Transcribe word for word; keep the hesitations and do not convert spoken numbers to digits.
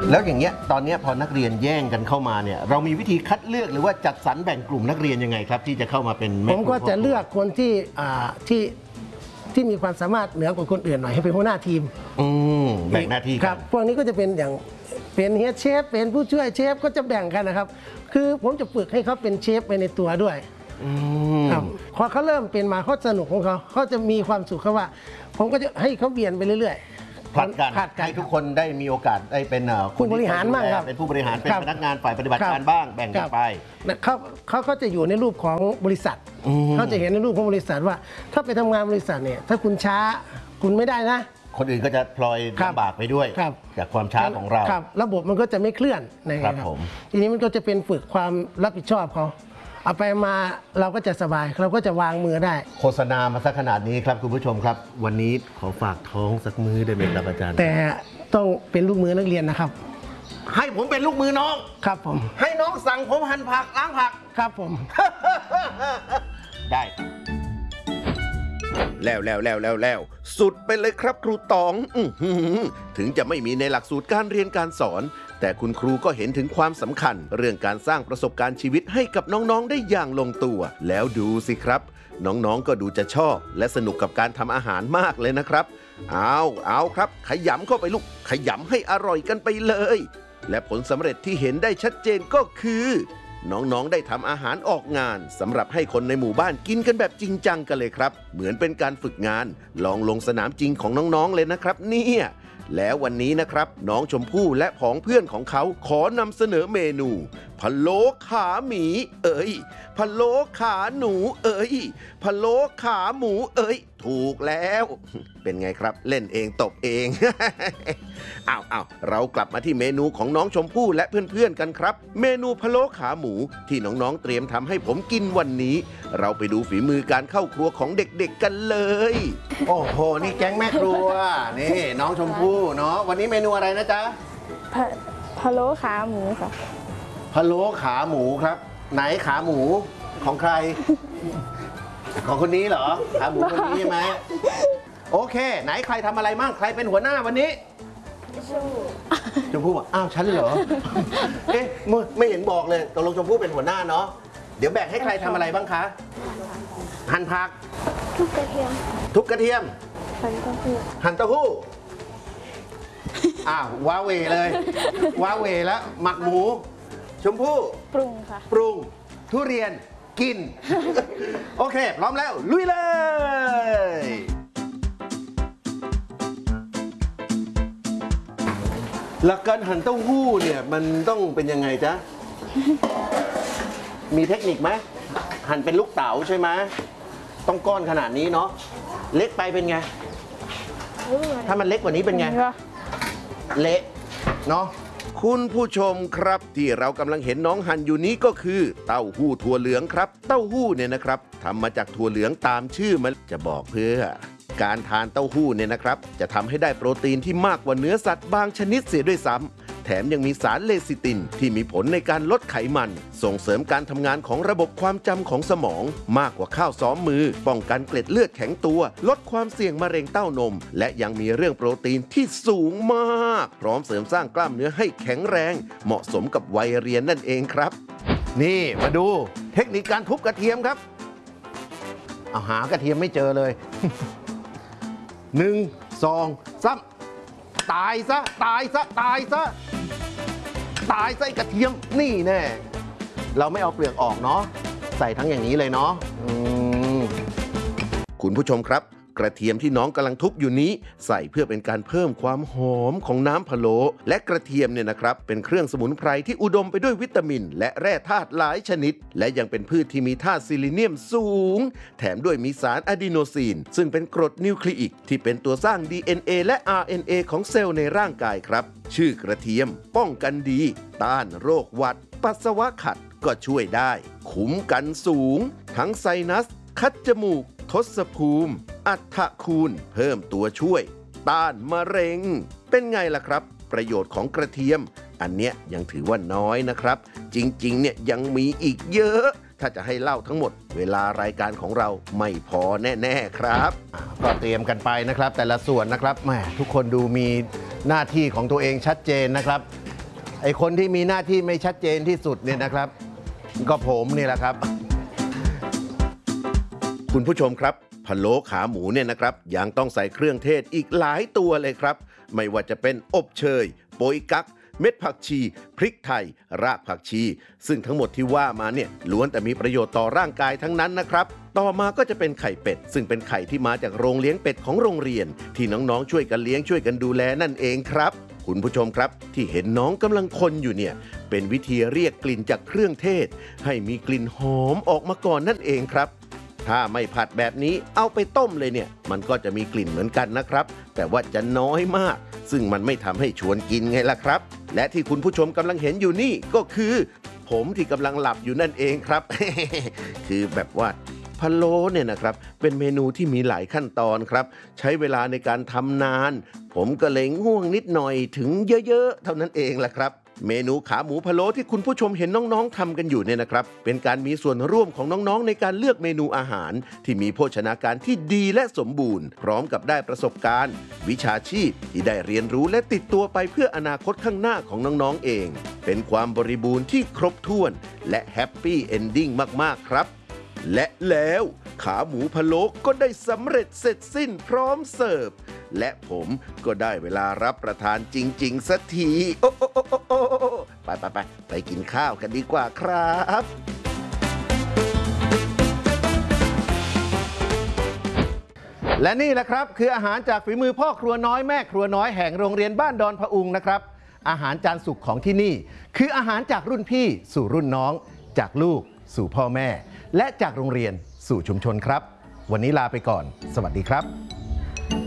แล้วอย่างเงี้ยตอนนี้พอนักเรียนแย่งกันเข้ามาเนี่ยเรามีวิธีคัดเลือกหรือว่าจัดสรรแบ่งกลุ่มนักเรียนยังไงครับที่จะเข้ามาเป็นผมก็จะเลือกคนที่ที่ที่มีความสามารถเหนือกว่าคนอื่นหน่อยให้เป็นหัวหน้าทีมอืมแบ่งหน้าที่ครับพวกนี้ก็จะเป็นอย่างเป็นเฮดเชฟเป็นผู้ช่วยเชฟก็จะแบ่งกันนะครับคือผมจะฝึกให้เขาเป็นเชฟไปในตัวด้วยครับพอเขาเริ่มเป็นมาเขาสนุกของเขาเขาจะมีความสุขเขาว่าผมก็จะให้เขาเวียนไปเรื่อยๆผลัดกันให้ทุกคนได้มีโอกาสได้เป็นผู้บริหารบ้างครับเป็นผู้บริหารเป็นพนักงานฝ่ายปฏิบัติการบ้างแบ่งกันไปเขาเขาเขาจะอยู่ในรูปของบริษัทเขาจะเห็นในรูปของบริษัทว่าถ้าไปทำงานบริษัทเนี่ยถ้าคุณช้าคุณไม่ได้นะคนอื่นก็จะพลอยลำบากไปด้วยจากความช้าของเราระบบมันก็จะไม่เคลื่อนนะครับทีนี้มันก็จะเป็นฝึกความรับผิดชอบเขาเอาไปมาเราก็จะสบายเราก็จะวางมือได้โฆษณามาสักขนาดนี้ครับคุณผู้ชมครับวันนี้ขอฝากท้องสักมือได้ไหมครับอาจารย์แต่ต้องเป็นลูกมือนักเรียนนะครับให้ผมเป็นลูกมือน้องครับผมให้น้องสั่งผมหั่นผักล้างผักครับผมได้แล้วแล้วแล้วแล้วแล้วสุดไปเลยครับครูตองถึงจะไม่มีในหลักสูตรการเรียนการสอนแต่คุณครูก็เห็นถึงความสำคัญเรื่องการสร้างประสบการณ์ชีวิตให้กับน้องๆได้อย่างลงตัวแล้วดูสิครับน้องๆก็ดูจะชอบและสนุกกับการทำอาหารมากเลยนะครับเอาเอาครับขยำเข้าไปลูกขยำให้อร่อยกันไปเลยและผลสำเร็จที่เห็นได้ชัดเจนก็คือน้องๆได้ทำอาหารออกงานสำหรับให้คนในหมู่บ้านกินกันแบบจริงจังกันเลยครับเหมือนเป็นการฝึกงานลองลงสนามจริงของน้องๆเลยนะครับเนี่ยแล้ววันนี้นะครับน้องชมพู่และผองเพื่อนของเขาขอนำเสนอเมนูพะโล้ขาหมีเอ๋ยพะโล้ขาหนูเอ๋ยพะโล้ขาหมูเอ๋ยถูกแล้วเป็นไงครับเล่นเองตบเอง อ้าวอ้าวเรากลับมาที่เมนูของน้องชมพู่และเพื่อนๆกันครับเมนูพะโล้ขาหมูที่น้องๆเตรียมทำให้ผมกินวันนี้เราไปดูฝีมือการเข้าครัวของเด็กๆกันเลยโอ้โหนี่แก๊งแม่ครัวนี่น้องชมพู่เนาะวันนี้เมนูอะไรนะจ๊ะพะโล้ขาหมูค่ะพะโล้ขาหมูครับไหนขาหมูของใครของคนนี้เหรอขาหมูคนนี้ใช่ไหมโอเคไหนใครทำอะไรมั่งใครเป็นหัวหน้าวันนี้ชมพู่บอกอ้าวฉันเหรอเอ๊ะไม่เห็นบอกเลยตกลงชมพู่เป็นหัวหน้าเนาะเดี๋ยวแบ่งให้ใครทำอะไรบ้างคะหั่นผักทุบกระเทียมทุบกระเทียมหั่นเต้าหู้หั่นเต้าหู้อ้าวว้าเวเลยว้าเวแล้วหมักหมูชมพู่ปรุงค่ะปรุงทุเรียนกินโอเคพร้อมแล้วลุยเลยหลักการหั่นเต้าหู้เนี่ยมันต้องเป็นยังไงจ๊ะมีเทคนิคไหมหั่นเป็นลูกเต๋าใช่ไหมต้องก้อนขนาดนี้เนาะเล็กไปเป็นไงถ้ามันเล็กกว่านี้เป็นไงเละเนาะคุณผู้ชมครับที่เรากำลังเห็นน้องหั่นอยู่นี้ก็คือเต้าหู้ถั่วเหลืองครับเต้าหู้เนี่ยนะครับทำมาจากถั่วเหลืองตามชื่อมันจะบอกเพื่อการทานเต้าหู้เนี่ยนะครับจะทำให้ได้โปรตีนที่มากกว่าเนื้อสัตว์บางชนิดเสียด้วยซ้ำแถมยังมีสารเลซิตินที่มีผลในการลดไขมันส่งเสริมการทำงานของระบบความจำของสมองมากกว่าข้าวซ้อมมือป้องกันเกล็ดเลือดแข็งตัวลดความเสี่ยงมะเร็งเต้านมและยังมีเรื่องโปรตีนที่สูงมากพร้อมเสริมสร้างกล้ามเนื้อให้แข็งแรงเหมาะสมกับวัยเรียนนั่นเองครับนี่มาดูเทคนิคการทุบกระเทียมครับเอาหากระเทียมไม่เจอเลยหนึ่งสองสามตายซะตายซะตายซะตายไส้กระเทียมนี่แน่เราไม่เอาเปลือกออกเนาะใส่ทั้งอย่างนี้เลยเนาะคุณผู้ชมครับกระเทียมที่น้องกำลังทุบอยู่นี้ใส่เพื่อเป็นการเพิ่มความหอมของน้ำพะโล้และกระเทียมเนี่ยนะครับเป็นเครื่องสมุนไพรที่อุดมไปด้วยวิตามินและแร่ธาตุหลายชนิดและยังเป็นพืชที่มีธาตุซิลิเนียมสูงแถมด้วยมีสารอะดีโนซีนซึ่งเป็นกรดนิวคลีอิกที่เป็นตัวสร้าง ดี เอ็น เอ และ อาร์ เอ็น เอ ของเซลล์ในร่างกายครับชื่อกระเทียมป้องกันดีต้านโรคหวัดปัสสาวะขัดก็ช่วยได้คุ้มกันสูงทั้งไซนัสคัดจมูกทศภูมิอัฐคูณเพิ่มตัวช่วยต้านมะเร็งเป็นไงล่ะครับประโยชน์ของกระเทียมอันเนี้ยยังถือว่าน้อยนะครับจริงๆเนี่ยยังมีอีกเยอะถ้าจะให้เล่าทั้งหมดเวลารายการของเราไม่พอแน่ๆครับก็เตรียมกันไปนะครับแต่ละส่วนนะครับแหมทุกคนดูมีหน้าที่ของตัวเองชัดเจนนะครับไอคนที่มีหน้าที่ไม่ชัดเจนที่สุดเนี่ยนะครับ ก็ผมนี่แหละครับคุณผู้ชมครับพะโล้ขาหมูเนี่ยนะครับยังต้องใส่เครื่องเทศอีกหลายตัวเลยครับ ไม่ว่าจะเป็นอบเชยโปยกั๊กเม็ดผักชี พริกไทย รากผักชี ซึ่งทั้งหมดที่ว่ามาเนี่ยล้วนแต่มีประโยชน์ต่อร่างกายทั้งนั้นนะครับต่อมาก็จะเป็นไข่เป็ดซึ่งเป็นไข่ที่มาจากโรงเลี้ยงเป็ดของโรงเรียน ที่น้องๆช่วยกันเลี้ยงช่วยกันดูแลนั่นเองครับคุณผู้ชมครับที่เห็นน้องกำลังคนอยู่เนี่ยเป็นวิธีเรียกกลิ่นจากเครื่องเทศ ให้มีกลิ่นหอมออกมาก่อนนั่นเองครับถ้าไม่ผัดแบบนี้เอาไปต้มเลยเนี่ยมันก็จะมีกลิ่นเหมือนกันนะครับแต่ว่าจะน้อยมากซึ่งมันไม่ทำให้ชวนกินไงล่ะครับและที่คุณผู้ชมกำลังเห็นอยู่นี่ก็คือผมที่กำลังหลับอยู่นั่นเองครับ คือแบบว่าพะโล้เนี่ยนะครับเป็นเมนูที่มีหลายขั้นตอนครับใช้เวลาในการทำนานผมก็เลยง่วงนิดหน่อยถึงเยอะๆเท่านั้นเองแหละครับเมนูขาหมูพะโล้ที่คุณผู้ชมเห็นน้องๆทำกันอยู่เนี่ยนะครับเป็นการมีส่วนร่วมของน้องๆในการเลือกเมนูอาหารที่มีโภชนาการที่ดีและสมบูรณ์พร้อมกับได้ประสบการณ์วิชาชีพที่ได้เรียนรู้และติดตัวไปเพื่ออนาคตข้างหน้าของน้องๆเองเป็นความบริบูรณ์ที่ครบถ้วนและแฮปปี้เอนดิ้งมากๆครับและแล้วขาหมูพะโล้ก็ได้สำเร็จเสร็จสิ้นพร้อมเสิร์ฟและผมก็ได้เวลารับประทานจริงๆสักทีโอ้โอ้โอ้โอ้โอ้ไปไปไปไปกินข้าวกันดีกว่าครับและนี่แหละครับคืออาหารจากฝีมือพ่อครัวน้อยแม่ครัวน้อยแห่งโรงเรียนบ้านดอนพะอุงนะครับอาหารจานสุกของที่นี่คืออาหารจากรุ่นพี่สู่รุ่นน้องจากลูกสู่พ่อแม่และจากโรงเรียนสู่ชุมชนครับวันนี้ลาไปก่อนสวัสดีครับ